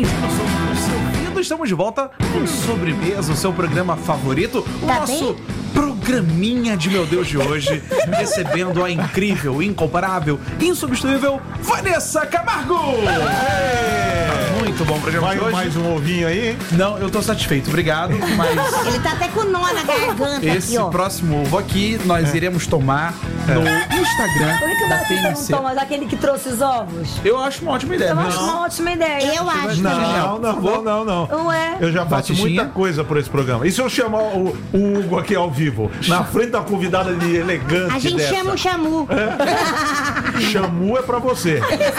Estamos de volta com Sobremesa, o seu programa favorito, o nosso programinha de meu Deus de hoje, recebendo a incrível, incomparável, insubstituível Vanessa Camargo! Muito bom o programa de hoje. Mais um ovinho aí? Não, eu tô satisfeito, obrigado, mas... Ele tá até com nó na garganta. Esse aqui, ó. próximo ovo aqui, nós iremos tomar no Instagram Por que da você TNC. perguntou, mas aquele que trouxe os ovos? Eu acho uma ótima ideia. Eu acho uma ótima ideia. Eu acho também. Não. Ué? Eu já faço Batistinha? muita coisa por esse programa. E se eu chamar o Hugo aqui ao vivo, na frente da convidada de elegante A gente dessa? chama o Chamu. Chamu é pra você.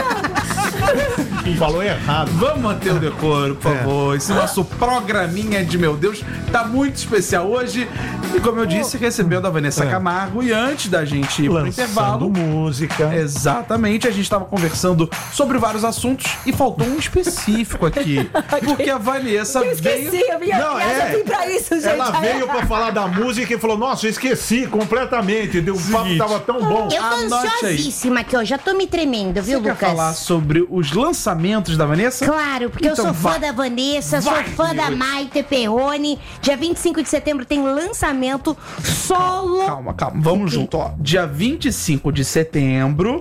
Falou errado. Vamos manter o decoro, por favor. Esse nosso programinha de meu Deus tá muito especial hoje. E como eu disse, recebendo a Vanessa Camargo. E antes da gente ir pro intervalo, música. exatamente, a gente tava conversando sobre vários assuntos e faltou um específico aqui. Porque a Vanessa Eu esqueci, veio... eu vim pra isso, gente. Ela veio pra falar da música e falou: nossa, eu esqueci completamente. O papo tava tão bom. Eu tô Anote aí. ansiosíssima aqui, ó. Já tô me tremendo, viu, Você quer Lucas? falar sobre os lançamentos da Vanessa? Claro, porque Então eu sou fã vai. da Vanessa, sou Vai. fã da Maite Perrone. Dia 25 de setembro tem lançamento solo. Calma. Vamos junto, ó. Dia 25 de setembro,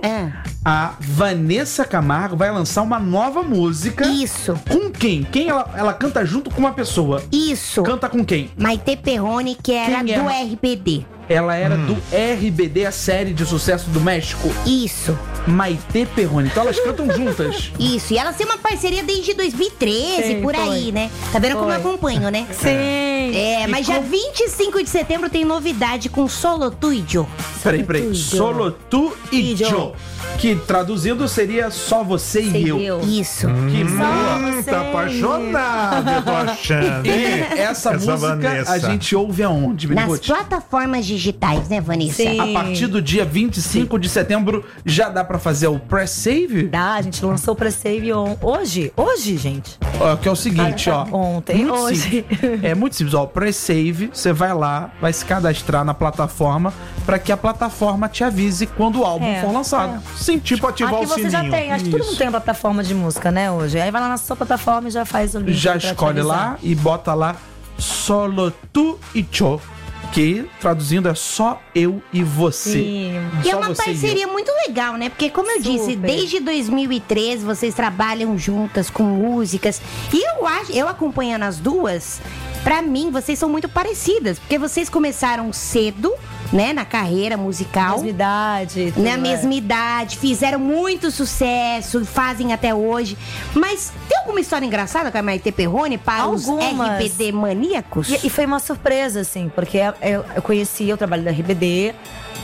a Vanessa Camargo vai lançar uma nova música. Isso, Com quem? Ela canta junto com uma pessoa. isso. Canta com quem? Maite Perrone, que era Quem é do ela? RBD. Ela era do RBD, a série de sucesso do México. Isso, Maite Perrone. Então elas cantam juntas. isso. E elas têm uma parceria desde 2013, Sim, por foi. aí, né? Tá vendo como eu Foi. acompanho, né? Sim. É, mas dia 25 de setembro tem novidade com Solo Tuyo. Peraí. Solo tu e Yo. Joe. Que traduzindo seria só você e eu. Isso. Que boa. Tá apaixonado, eu tô achando. hein? Essa música Vanessa. a gente ouve aonde, Nas Benigote? plataformas digitais, né, Vanessa? Sim. A partir do dia 25 de setembro já dá pra fazer o press save? Dá, a gente lançou o pré-save hoje, gente. Ó, que é o seguinte, ó. Ontem, Muito hoje. simples. É muito simples, ó. Press save, você vai lá, vai se cadastrar na plataforma pra que a plataforma te avise quando o álbum É, for lançado. Sim, Tipo ativar Aqui o você sininho. já tem, acho que todo Isso. mundo tem uma plataforma de música, né, hoje. Aí vai lá na sua plataforma e já faz o link. já pra te escolhe avisar. lá e bota lá Solo tu e Cho, que traduzindo é só eu e você. Sim. E é Só uma você e parceria muito legal, né? Porque, como eu disse, Super. desde 2013 vocês trabalham juntas com músicas. E eu acompanhando as duas, pra mim, vocês são muito parecidas. Porque vocês começaram cedo, né? Na carreira musical. Mesma idade. tudo, Na mesma idade, fizeram muito sucesso, fazem até hoje. Mas tem alguma história engraçada com a Maite Perrone para os Algumas. RBD maníacos? E foi uma surpresa, assim, porque eu conhecia o trabalho da RBD,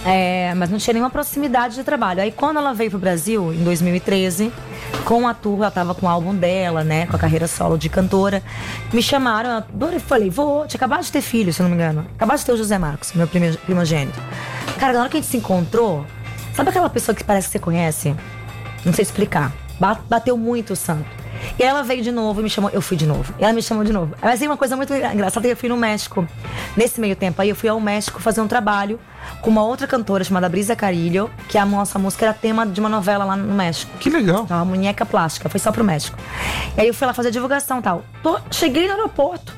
mas não tinha nenhuma proximidade de trabalho. Aí quando ela veio pro Brasil, em 2013, com a tour, ela tava com o álbum dela, né, com a carreira solo de cantora, me chamaram, eu adorei, falei, tinha acabado de ter filho, se eu não me engano. Acabado de ter o José Marcos, meu primogênito. Cara, na hora que a gente se encontrou, sabe aquela pessoa que parece que você conhece? Não sei explicar. Bateu muito o santo. E aí ela veio de novo e me chamou. Eu fui de novo. E ela me chamou de novo. Mas aí uma coisa muito engraçada, eu fui no México. Nesse meio tempo aí, eu fui ao México fazer um trabalho com uma outra cantora chamada Brisa Carillo, que a nossa música era tema de uma novela lá no México. Que legal. Então, uma muñeca plástica, foi só pro México. E aí eu fui lá fazer a divulgação e tal. Cheguei no aeroporto.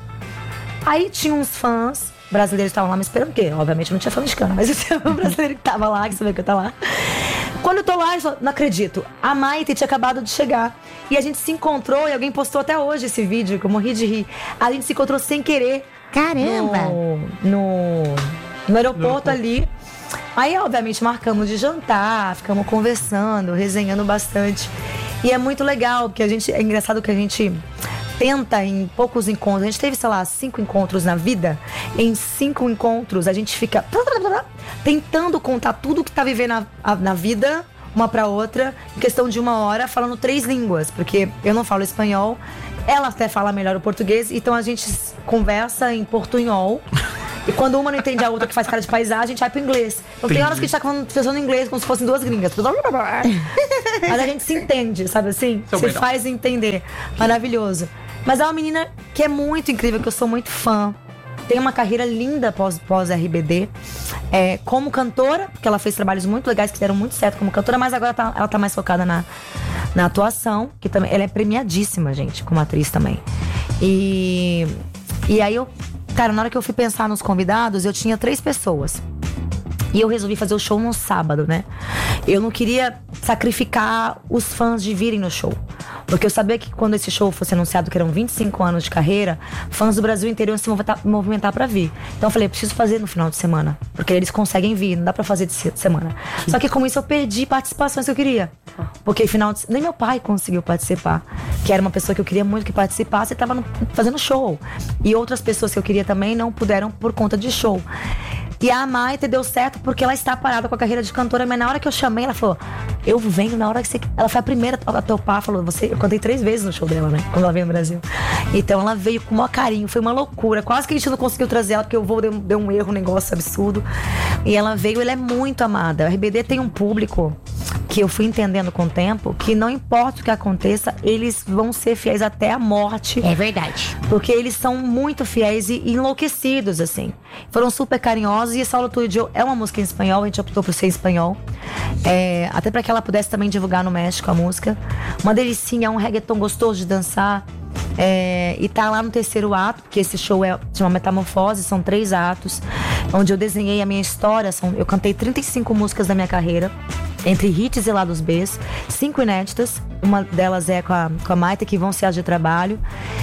Aí tinha uns fãs brasileiros que estavam lá me esperando, porque obviamente não tinha fã mexicano, mas tinha um brasileiro que tava lá, que sabia que eu tava lá. Quando eu tô lá, eu só, não acredito. A Maite tinha acabado de chegar. E a gente se encontrou, e alguém postou até hoje esse vídeo, que eu morri de rir. A gente se encontrou sem querer. Caramba! No aeroporto ali. Aí, obviamente, marcamos de jantar, ficamos conversando, resenhando bastante. E é muito legal, porque é engraçado que a gente tenta em poucos encontros. A gente teve, sei lá, 5 encontros na vida. Em 5 encontros, a gente fica tentando contar tudo que tá vivendo na vida, uma pra outra, em questão de 1 hora, falando 3 línguas. Porque eu não falo espanhol, ela até fala melhor o português, então a gente conversa em portunhol. E quando uma não entende a outra, que faz cara de paisagem, a gente vai pro inglês. Então tem horas que a gente tá conversando em inglês como se fossem 2 gringas. Mas a gente se entende, sabe assim? Se faz entender. Maravilhoso. Mas é uma menina que é muito incrível, que eu sou muito fã. Tem uma carreira linda pós-RBD. Como cantora, porque ela fez trabalhos muito legais que deram muito certo como cantora, mas agora ela tá mais focada na atuação, que também ela é premiadíssima, gente, como atriz também. E aí cara, na hora que eu fui pensar nos convidados, eu tinha 3 pessoas. E eu resolvi fazer o show no sábado, né? Eu não queria sacrificar os fãs de virem no show. Porque eu sabia que quando esse show fosse anunciado, que eram 25 anos de carreira, fãs do Brasil inteiro iam se movimentar pra vir. Então eu falei, preciso fazer no final de semana. Porque eles conseguem vir, não dá pra fazer de semana. Só que com isso eu perdi participações que eu queria. Porque nem meu pai conseguiu participar. Que era uma pessoa que eu queria muito que participasse e tava fazendo show. E outras pessoas que eu queria também não puderam por conta de show. E a Maite deu certo porque ela está parada com a carreira de cantora, mas na hora que eu chamei, ela falou, eu venho na hora que você... Ela foi a primeira a topar, falou, eu cantei 3 vezes no show dela, né? Quando ela veio no Brasil. Então ela veio com o maior carinho, foi uma loucura. Quase que a gente não conseguiu trazer ela, porque o voo deu um erro, um negócio absurdo. E ela veio, ela é muito amada. A RBD tem um público que eu fui entendendo com o tempo, que não importa o que aconteça, eles vão ser fiéis até a morte. É verdade. Porque eles são muito fiéis e enlouquecidos, assim. Foram super carinhosos. E Saulo Tuyo é uma música em espanhol, a gente optou por ser em espanhol. Até para que ela pudesse também divulgar no México a música. Uma delicinha, um reggaeton gostoso de dançar. E tá lá no 3º ato, porque esse show chama Metamorfose, são 3 atos, onde eu desenhei a minha história. Eu cantei 35 músicas da minha carreira, entre hits e lados Bs, 5 inéditas. Uma delas é com a Maite, que vão ser as de trabalho.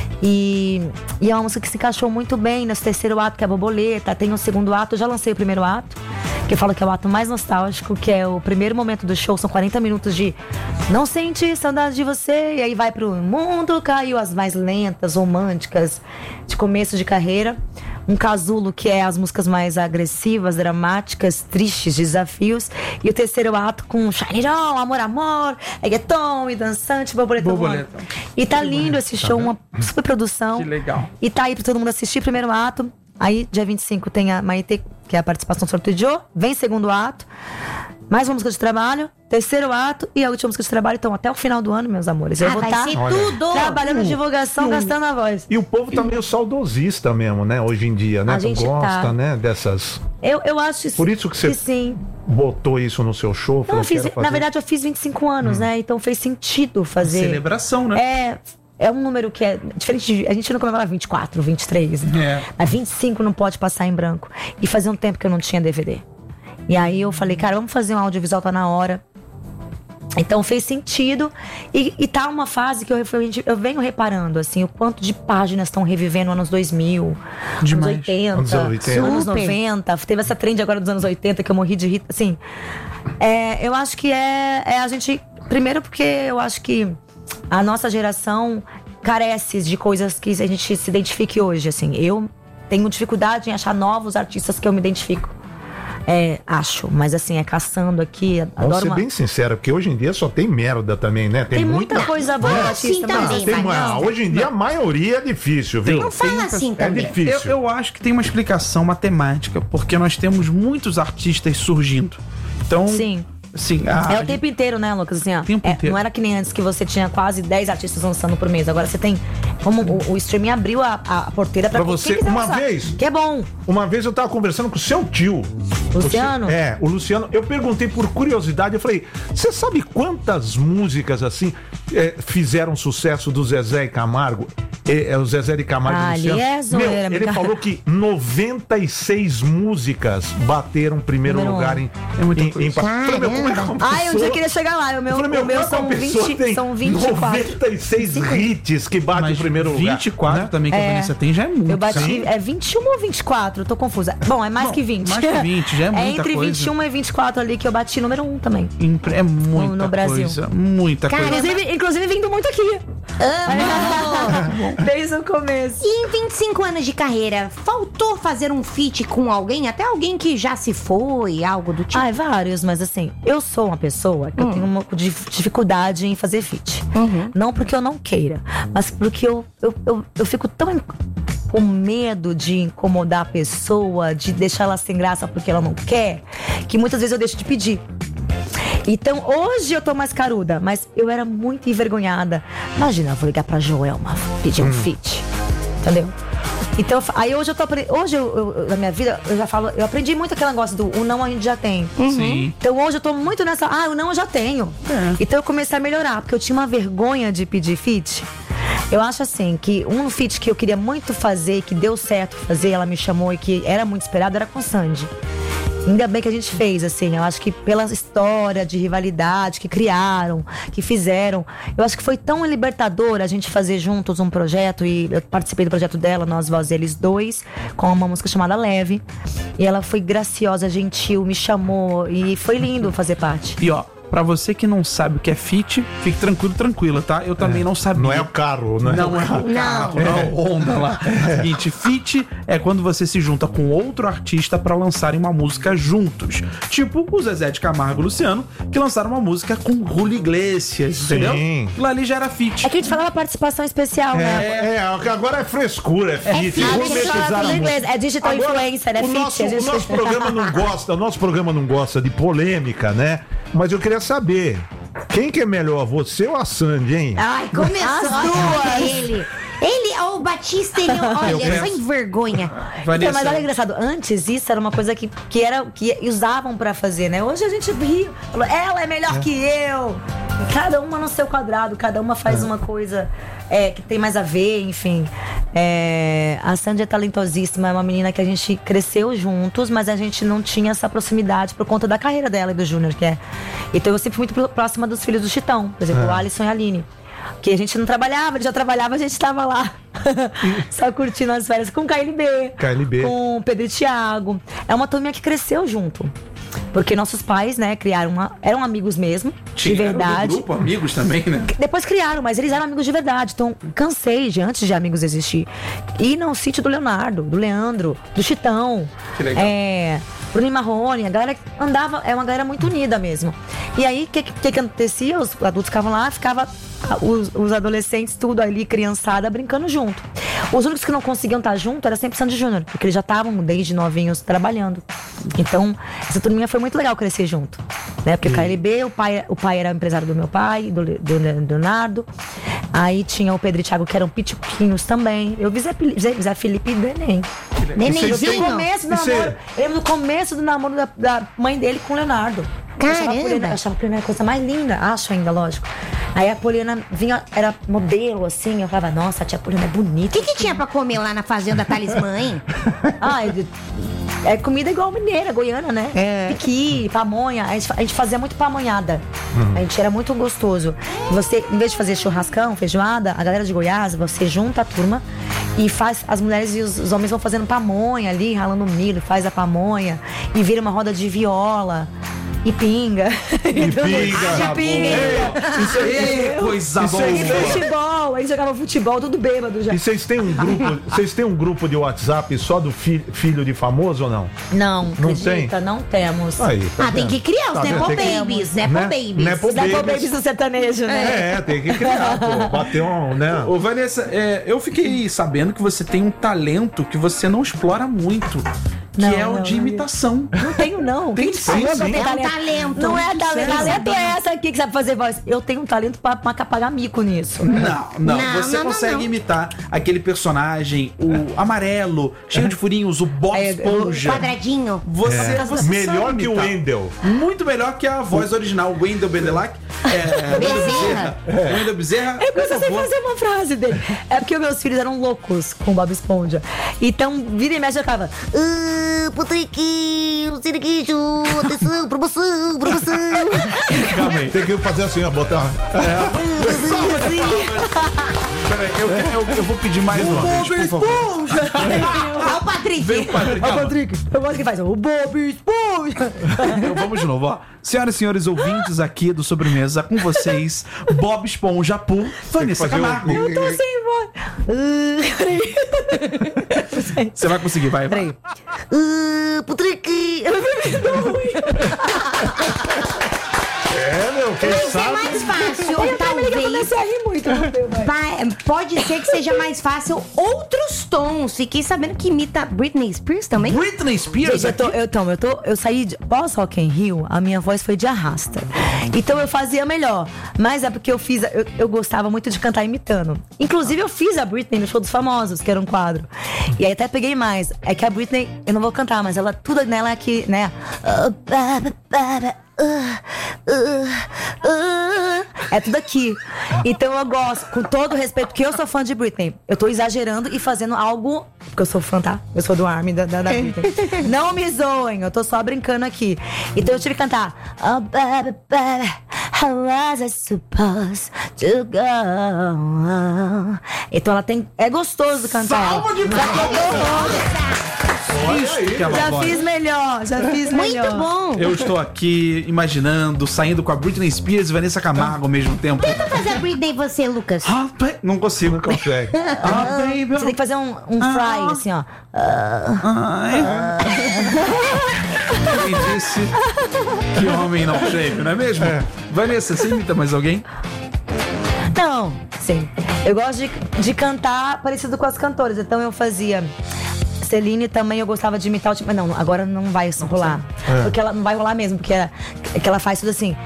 E é uma música que se encaixou muito bem nesse 3º ato, que é a Borboleta. Tem o 2º ato, eu já lancei o 1º ato, que eu falo que é o ato mais nostálgico, que é o primeiro momento do show. São 40 minutos de não senti saudade de você. E aí vai pro mundo caiu, as mais lentas, românticas, de começo de carreira. Um casulo, que é as músicas mais agressivas, dramáticas, tristes, desafios. E o 3º ato com Shine On, Amor, Amor, reggaeton e dançante, borboleta. E tá lindo esse show, uma super produção. Que legal. E tá aí pra todo mundo assistir, 1º ato. Aí, dia 25, tem a Maite, que é a participação do Sorto Joe. Vem 2º ato. Mais uma música de trabalho, 3º ato e a última música de trabalho. Então, até o final do ano, meus amores, eu vou vai estar ser tudo! trabalhando em divulgação, gastando a voz. E o povo tá meio saudosista mesmo, né? Hoje em dia, né? A Tu gente gosta, tá. né? Dessas... Eu acho Por isso que você sim. botou isso no seu show? Não, Falou, "Quero fazer". na verdade, eu fiz 25 anos, né? Então fez sentido fazer. Celebração, né? É um número que é diferente de... A gente não comemora 24, 23. Mas 25 não pode passar em branco. E fazia um tempo que eu não tinha DVD. E aí eu falei, cara, vamos fazer um audiovisual, tá na hora. Então fez sentido. E tá uma fase que eu venho reparando, assim, o quanto de páginas estão revivendo anos 2000, Demais. anos 80, anos 90. Teve essa trend agora dos anos 80 que eu morri de rir. Assim, eu acho que a gente... Primeiro porque eu acho que a nossa geração carece de coisas que a gente se identifique hoje, assim. Eu tenho dificuldade em achar novos artistas que eu me identifico. Acho, mas assim, caçando aqui. Vamos ser bem sincero, porque hoje em dia só tem merda também, né? Tem muita coisa boa, artista, mas hoje em dia a maioria é difícil, viu? Não fala assim também. É difícil. Eu acho que tem uma explicação matemática, porque nós temos muitos artistas surgindo. Então, sim. Sim, o tempo inteiro, né, Lucas? Assim, tempo inteiro. Não era que nem antes que você tinha quase 10 artistas lançando por mês. Agora você tem. Como o streaming abriu a porteira pra você. Quem Uma lançar. vez. Que é bom. Uma vez eu tava conversando com o seu tio. Luciano? O Luciano. Eu perguntei por curiosidade, eu falei, você sabe quantas músicas assim fizeram sucesso do Zezé e Camargo? O Zezé de Camargo e Luciano. Ali é zoeira, ele falou que 96 músicas bateram primeiro lugar em... É muita coisa. Falei, meu, como é que uma pessoa... Eu já queria chegar lá. O meu são 20, são 24. 96 hits que batem o primeiro lugar. 24 também que a Vanessa tem já é muito. Eu bati, 21 ou 24? Eu tô confusa. Bom, é mais que 20. Mais que 20, já é muita entre coisa. 21 e 24 ali que eu bati número 1 também. É muita no Brasil. coisa. Muita coisa. Inclusive vindo muito aqui. Desde o começo. E em 25 anos de carreira, faltou fazer um feat com alguém? Até alguém que já se foi, algo do tipo? Vários, mas assim, eu sou uma pessoa que eu tenho uma dificuldade em fazer feat. Não porque eu não queira, mas porque eu fico tão com medo de incomodar a pessoa, de deixar ela sem graça porque ela não quer, que muitas vezes eu deixo de pedir. Então, hoje eu tô mais caruda, mas eu era muito envergonhada. Imagina, eu vou ligar pra Joelma, pedir um feat. Entendeu? Então, aí hoje na minha vida, eu já falo, eu aprendi muito aquele negócio do o não a gente já tem. Sim. Então hoje eu tô muito nessa, o não eu já tenho. Então eu comecei a melhorar, porque eu tinha uma vergonha de pedir feat. Eu acho assim, que um feat que eu queria muito fazer, que deu certo fazer, ela me chamou e que era muito esperado, era com Sandy. Ainda bem que a gente fez, assim, eu acho que pela história de rivalidade que criaram, que fizeram, eu acho que foi tão libertador a gente fazer juntos um projeto, e eu participei do projeto dela, Nós, Vós, Eles Dois, com uma música chamada Leve, e ela foi graciosa, gentil, me chamou, e foi lindo fazer parte. E ó, pra você que não sabe o que é feat, fique tranquila, tá? Eu também não sabia. Não é o carro, né? Não é o carro, não é o Honda lá. Seguinte, feat é quando você se junta com outro artista pra lançarem uma música juntos. Tipo o Zezé de Camargo e Luciano, que lançaram uma música com Julio Iglesias, entendeu? Aquilo ali já era feat. É que a gente falava participação especial, né? Agora é frescura, é feat. É digital influencer, é feat. O nosso programa não gosta de polêmica, né? Mas eu queria saber, quem que é melhor, você ou a Sandy, hein? Ai, começou as duas. O Batista, olha, sem vergonha. Então, mas olha, engraçado, antes isso era uma coisa que usavam pra fazer, né? Hoje a gente ri, ela é melhor que eu. Cada uma no seu quadrado, cada uma faz uma coisa que tem mais a ver, enfim. A Sandy é talentosíssima, é uma menina que a gente cresceu juntos, mas a gente não tinha essa proximidade por conta da carreira dela e do Júnior, que é. Então eu sempre fui muito próxima dos filhos do Chitão, por exemplo, o Alisson e a Aline. Que a gente não trabalhava, ele já trabalhava, a gente tava lá só curtindo as férias com KLB, com Pedro e Thiago. É uma turminha que cresceu junto. Porque nossos pais, né, eram amigos mesmo, de verdade. Grupo, amigos também, né? Depois criaram, mas eles eram amigos de verdade. Então, cansei antes de amigos existir. E no sítio do Leonardo, do Leandro, do Chitão. Que legal. Bruno e Marrone, a galera andava, é uma galera muito unida mesmo. E aí, o que acontecia? Os adultos ficavam lá, os adolescentes, tudo ali, criançada, brincando junto. Os únicos que não conseguiam estar junto era sempre Sandy Júnior, porque eles já estavam desde novinhos trabalhando. Então, essa turminha foi muito legal crescer junto, né? Porque o KLB, o pai era empresário do meu pai, do Leonardo. Aí tinha o Pedro e Thiago, que eram pitiquinhos também. Eu vi Zé Felipe e Neném. Nenenzinho? No começo do namoro da mãe dele com o Leonardo. Caramba! Eu achava a Poliana a coisa mais linda, acho ainda, lógico. Aí a Poliana vinha, era modelo, assim, eu falava, nossa, a tia Poliana é bonita. O que tinha pra comer lá na fazenda Talismã, hein? É comida igual mineira, goiana, né? Piqui, pamonha. A gente fazia muito pamonhada. A gente era muito gostoso. Você, em vez de fazer churrascão, feijoada, a galera de Goiás, você junta a turma e faz, as mulheres e os homens vão fazendo pamonha ali, ralando milho, faz a pamonha e vira uma roda de viola. E pinga. Isso aí é coisa boa. E futebol. Aí jogava futebol, tudo bêbado já. E vocês têm um grupo de WhatsApp só do filho de famoso ou não? Não tem? Não temos. Aí, tem que criar os Nepo Babies. Nepo Babies do sertanejo, né? Tem que criar, pô. Bater né? Ô, Vanessa, eu fiquei sabendo que você tem um talento que você não explora muito. O de imitação. Não tenho, não. Tem sim. É um talento. Não é talento, é essa aqui que sabe fazer voz. Eu tenho um talento pra pagar mico nisso. Não. Você consegue imitar aquele personagem, o amarelo, cheio de furinhos, o Bob Esponja. O quadradinho. Você melhor que o Wendel. Muito melhor que a voz original, o Wendel Bedelac. Wendel Bezerra. Eu comecei a fazer uma frase dele. É porque meus filhos eram loucos com o Bob Esponja. Então, vira e mexe, eu ficava... Patriquinho, Siriquinho, atenção, promoção. Calma, tem que fazer assim, ó, botar. Peraí, eu vou pedir mais uma vez, por favor. Olha o Patrick. Eu gosto que faz o Bob Esponja. Então vamos de novo, ó. Senhoras e senhores ouvintes aqui do Sobremesa, com vocês, Bob Esponja por Vanessa Camargo. Eu tô sem voz. Você vai conseguir, vai. Peraí. Patrick. Quem Mas sabe? é mais fácil, talvez. Eu comecei a rir muito. Pode ser que seja mais fácil outros tons. Fiquei sabendo que imita Britney Spears também. Britney Spears? Gente, eu saí pós Rock in Rio, a minha voz foi de arrasta. Então eu fazia melhor. Mas é porque eu gostava muito de cantar imitando. Inclusive eu fiz a Britney no Show dos Famosos, que era um quadro. E aí até peguei mais. É que a Britney, eu não vou cantar, mas ela, tudo nela é que, né? É tudo aqui. Então eu gosto, com todo respeito, porque eu sou fã de Britney. Eu tô exagerando e fazendo algo. Porque eu sou fã, tá? Eu sou do Army da Britney. Não me zoem, eu tô só brincando aqui. Então eu tive que cantar. Oh, baby, baby, how was I supposed to go? Então ela tem. É gostoso cantar. Salva de Isso que é uma Já voz. fiz melhor. Muito bom. Eu estou aqui imaginando, saindo com a Britney Spears e Vanessa Camargo ao mesmo tempo. Tenta fazer a Britney você, Lucas. Não consigo. Não consegue. Baby. Você tem que fazer um fry, assim, ó. Quem disse que homem não shave, não é mesmo? Vanessa, você imita mais alguém? Não, sim. Eu gosto de cantar parecido com as cantoras. Então eu fazia Celine também, eu gostava de imitar o tipo. Mas não, agora não vai rolar. Porque ela não vai rolar mesmo, porque ela faz tudo assim.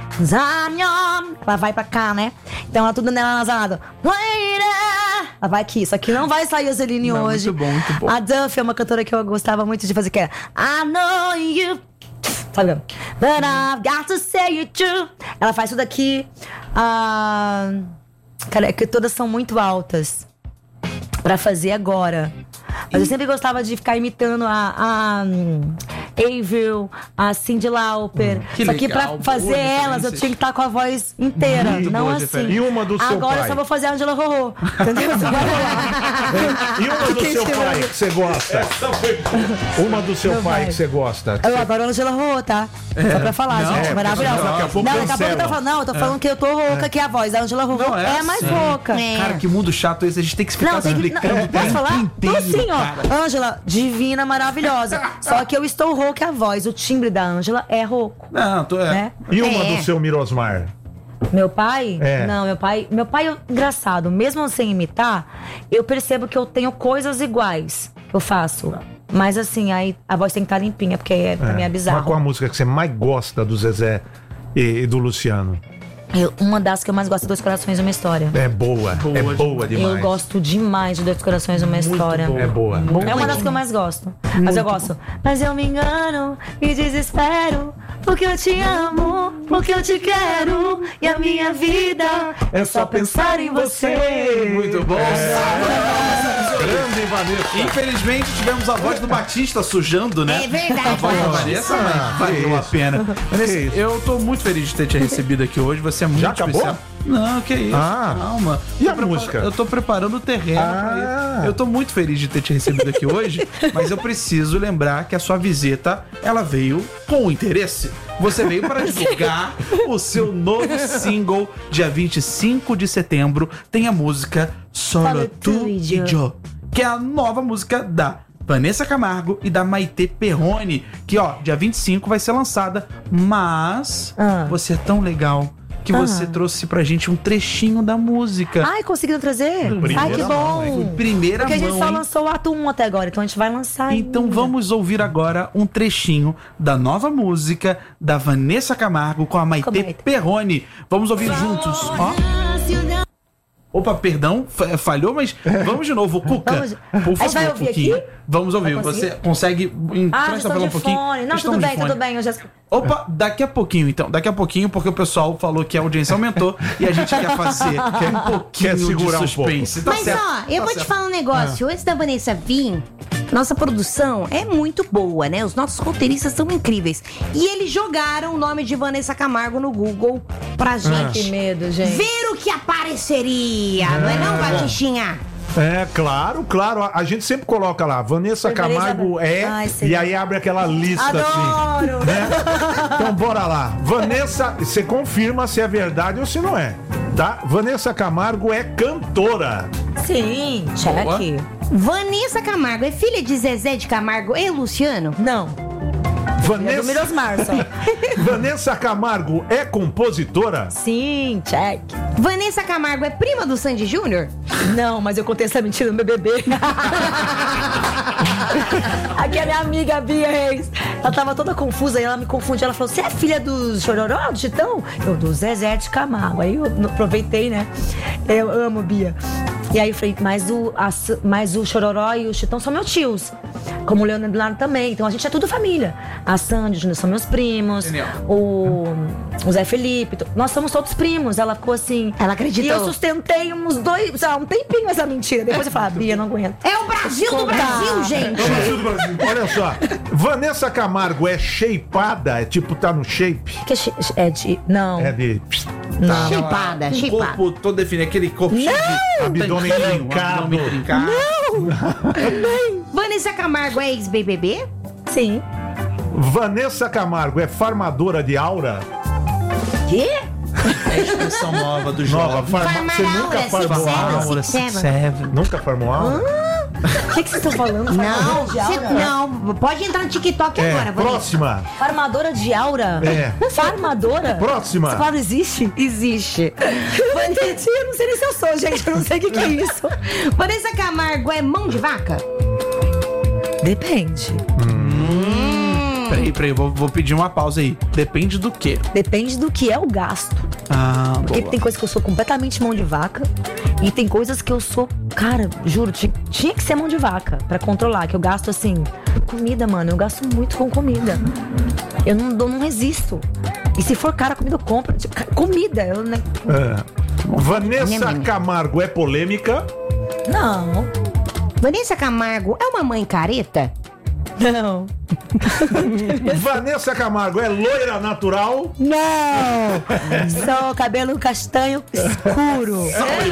Ela vai pra cá, né? Então ela tudo nela nasalado. Ela vai aqui, só que não vai sair a Celine Não, hoje. muito bom, muito bom. A Duff é uma cantora que eu gostava muito de fazer, que é I know you. Sabe? But I've got to say it true. Ela faz tudo aqui. Cara, é que todas são muito altas pra fazer agora. Mas eu sempre gostava de ficar imitando a Avril, a Cyndi Lauper. Que Só que legal, pra fazer boas elas, eu referências. tinha que estar com a voz inteira, Muito não boas assim. referências. E uma do seu Agora pai? eu só vou fazer a Angela Rorô. Entendeu? Só vai rolar. E uma do Quem seu chama? pai que você gosta? Uma do seu Meu pai pai. que você gosta? Eu adoro a Angela Rorô, tá? Só pra falar, Não, gente. Maravilhosa. daqui a pouco Não, daqui a pouco eu tô cancela. falando. Não, eu tô falando que eu tô rouca, que a voz da Angela Rorô Não, é mais assim. rouca. Cara, que mundo chato esse. A gente tem que ficar Não, tem que. explicando Não, o posso tempo falar? Tô inteiro, assim, cara. ó. Ângela, divina, maravilhosa. Só que eu estou rouca, a voz, o timbre da Ângela é rouco. Não, Né? E uma do seu Mirosmar? Meu pai? É. Não, meu pai, engraçado, mesmo sem imitar, eu percebo que eu tenho coisas iguais que eu faço. Mas assim, aí a voz tem que estar limpinha, porque pra mim é Mas qual a bizarro. música que você mais gosta do Zezé e do Luciano? Uma das que eu mais gosto é Dois Corações e Uma História. É boa, é boa demais. Eu gosto demais de Dois Corações e Uma História. É boa. É uma das que eu mais gosto. Mas eu gosto. Mas eu me engano, me desespero, porque eu te amo, porque eu te quero. E a minha vida é só pensar em você. Muito bom. Grande Vanessa. Infelizmente tivemos a voz do Batista sujando, né? É verdade. A voz da Vanessa, mas valeu a pena. Vanessa, isso? eu tô muito feliz de ter te recebido aqui hoje. Você é muito Já acabou? especial. Não, que isso. Ah. Calma. E Tô a música? Eu tô preparando o terreno pra isso. Eu tô muito feliz de ter te recebido aqui hoje, mas eu preciso lembrar que a sua visita, ela veio com interesse. Você veio para divulgar o seu novo single. Dia 25 de setembro tem a música Solo Tu e Eu, que é a nova música da Vanessa Camargo e da Maitê Perrone, que ó, dia 25 vai ser lançada, mas você é tão legal que você trouxe pra gente um trechinho da música. Ai, conseguiram trazer? Ai, que bom. Primeira Porque a gente mão, só hein? lançou o ato 1 até agora, então a gente vai lançar Então ainda. vamos ouvir agora um trechinho da nova música da Vanessa Camargo com a Maitê Maitê. Perrone. Vamos ouvir juntos, ó. Opa, perdão, falhou, mas vamos de novo. Cuca, Vamos- por A gente vai favor, ouvir Cuquinha. aqui? Vamos ouvir. Vai conseguir? Você consegue Ah, já empresta estão pra ela de um pouquinho? fone. Não, Estamos tudo de bem, fone. tudo bem. Eu já... Opa, daqui a pouquinho então. Daqui a pouquinho, porque o pessoal falou que a audiência aumentou e a gente quer fazer um pouquinho quer segurar de um suspense. Tá Mas certo, ó, eu tá vou te certo. falar um negócio. Antes da Vanessa vir, nossa produção é muito boa, né? Os nossos roteiristas são incríveis. E eles jogaram o nome de Vanessa Camargo no Google pra gente Que medo, gente. ver o que apareceria. Não é não, Batistinha? É, claro. A gente sempre coloca lá, Vanessa Beleza, Camargo é, Ai, sim. e aí abre aquela lista assim. Adoro! Né? Então bora lá. Vanessa, você confirma se é verdade ou se não é, tá? Vanessa Camargo é cantora. Sim, check. Vanessa Camargo é filha de Zezé de Camargo e Luciano? Não, é do Mirosmar só. Vanessa Camargo é compositora? Sim, check. Vanessa Camargo é prima do Sandy Júnior? Não, mas eu contei essa mentira no BBB. Aqui a minha amiga Bia Reis. Ela tava toda confusa e ela me confundiu. Ela falou: você é filha do Chororó, do Chitão? Eu, do Zezé de Camargo. Aí eu aproveitei, né? Eu amo Bia. E aí eu falei, mas o Chororó e o Chitão são meus tios. Como o Leonardo também. Então a gente é tudo família. A Sandy e o Júnior são meus primos. O Zé Felipe. Nós somos todos primos. Ela ficou assim. Ela acreditou. E eu sustentei um tempinho essa mentira. Depois eu falei, Bia, não aguento. É o Brasil do Brasil, gente. É o Brasil do Brasil. Olha só, Vanessa Camargo é shapeada? É tipo, tá no shape? Que é de. Não. É de. Não. Chipada. O corpo todo definido, aquele corpo cheio de Abdômen trincado. Não! Vanessa Camargo é ex-BBB? Sim. Vanessa Camargo é farmadora de aura? Quê? É a expressão nova do jovem. Você nunca farmou aura? Nunca farmou aura? O que vocês estão falando? Não, pode entrar no TikTok agora. Próxima. Farmadora de aura? É. Farmadora? Próxima. Essa palavra existe? Existe. Eu não sei nem se eu sou, gente. Eu não sei o que é isso. Vanessa Camargo é mão de vaca? Depende. Peraí, vou pedir uma pausa aí. Depende do quê? Depende do que é o gasto. Porque tem coisas que eu sou completamente mão de vaca. E tem coisas que eu sou, cara, juro, tinha que ser mão de vaca pra controlar. Que eu gasto assim, comida, mano. Eu gasto muito com comida. Eu não resisto. E se for cara, comida eu compro. Comida, eu né? Vanessa Camargo é polêmica? Não. Vanessa Camargo é uma mãe careta? Não. Vanessa Camargo é loira natural? Não. Só cabelo castanho escuro.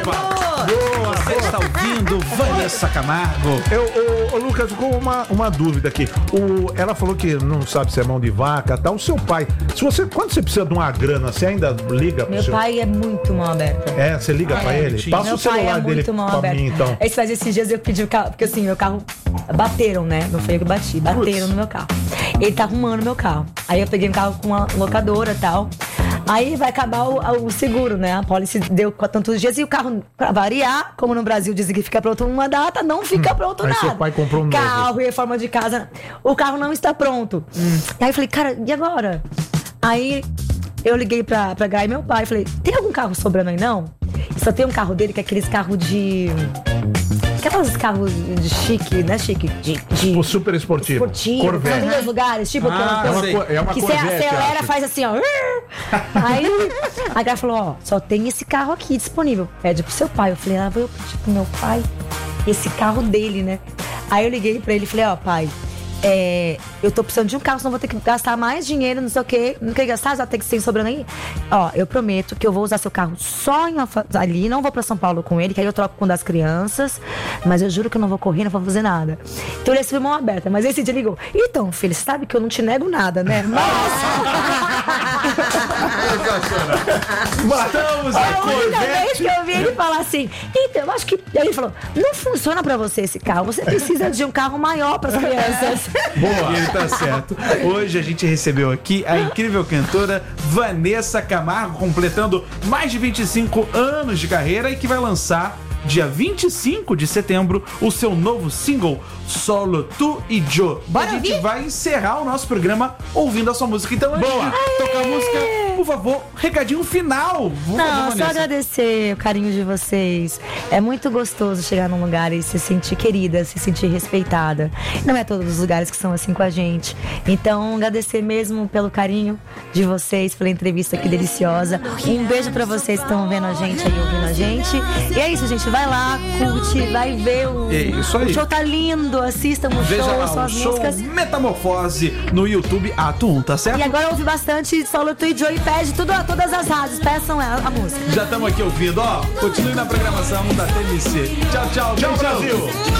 Você está ouvindo Vanessa Camargo. Lucas, ficou uma dúvida aqui. Ela falou que não sabe se é mão de vaca, tá? O seu pai, quando você precisa de uma grana, você ainda liga pro Meu pai é muito mão aberta. É, você liga pra ele? Passa Meu o celular pai é dele muito mão pra aberta. mim, então. Esses dias eu pedi o carro, porque assim, meu carro bateram, né? Não foi eu que bati, bateram no meu carro. Ele tá arrumando meu carro. Aí eu peguei um carro com uma locadora e tal. Aí vai acabar o seguro, né? A policy deu tantos dias e o carro, pra variar, como no Brasil dizem que fica pronto uma data, não fica pronto nada. Aí seu pai comprou um novo. Carro, reforma de casa, o carro não está pronto. Aí eu falei, cara, e agora? Aí eu liguei pra Gai, meu pai, falei, tem algum carro sobrando aí não? E só tem um carro dele, que é aqueles carros de... Aqueles carros de chique, né? Chique. Tipo super esportivo. Corvette. Em dois lugares, tipo... É uma que Corvette, você acelera, faz assim, ó. Aí a Gai falou, ó, só tem esse carro aqui disponível. Pede pro seu pai. Eu falei, vou pedir pro meu pai esse carro dele, né? Aí eu liguei pra ele e falei, ó, pai... eu tô precisando de um carro, senão vou ter que gastar mais dinheiro, não sei o quê. Não quer gastar, já tem que ser sobrando aí. Ó, eu prometo que eu vou usar seu carro só ali, não vou pra São Paulo com ele, que aí eu troco com o das crianças. Mas eu juro que eu não vou correr, não vou fazer nada. Então ele recebeu mão aberta, mas esse dia ligou. Então, filho, você sabe que eu não te nego nada, né? Matamos a única vez Corvette. que eu vi ele falar assim, então, eu acho que... Aí ele falou, não funciona pra você esse carro, você precisa de um carro maior pras crianças. Boa, ele tá certo. Hoje a gente recebeu aqui a incrível cantora Vanessa Camargo, completando mais de 25 anos de carreira e que vai lançar dia 25 de setembro o seu novo single Solo Tu e Yo. Bora a gente ouvir? vai encerrar o nosso programa ouvindo a sua música. Então, antes de tocar a música, por favor, recadinho final. Não, só agradecer o carinho de vocês. É muito gostoso chegar num lugar e se sentir querida, se sentir respeitada. Não é todos os lugares que são assim com a gente. Então, agradecer mesmo pelo carinho de vocês, pela entrevista aqui deliciosa. Um beijo pra vocês que estão vendo a gente aí, ouvindo a gente. E é isso, gente. Vai lá, curte, vai ver o show tá lindo. Assistam o Veja show, lá, suas o show músicas. Metamorfose no YouTube Atum, tá certo? E agora ouve bastante Solo Tu e Joe e pede todas as rádios, peçam a música. Já estamos aqui ouvindo, ó. Continue na programação da TMC. Tchau, tchau. Tchau, Brasil.